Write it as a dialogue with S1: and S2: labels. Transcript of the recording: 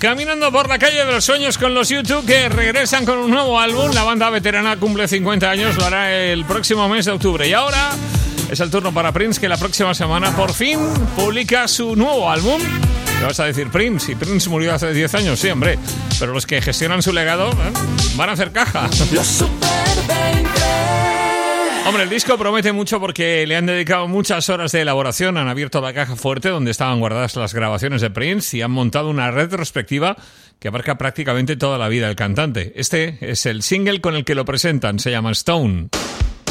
S1: Caminando por la calle de los sueños con los U2, que regresan con un nuevo álbum. La banda veterana cumple 50 años, lo hará el próximo mes de octubre. Y ahora es el turno para Prince, que la próxima semana por fin publica su nuevo álbum. ¿Qué vas a decir, Prince? Si Prince murió hace 10 años, sí, hombre. Pero los que gestionan su legado van a hacer caja.
S2: Los Super 20.
S1: Hombre, el disco promete mucho porque le han dedicado muchas horas de elaboración. Han abierto la caja fuerte donde estaban guardadas las grabaciones de Prince y han montado una retrospectiva que abarca prácticamente toda la vida del cantante. Este es el single con el que lo presentan, se llama Stone.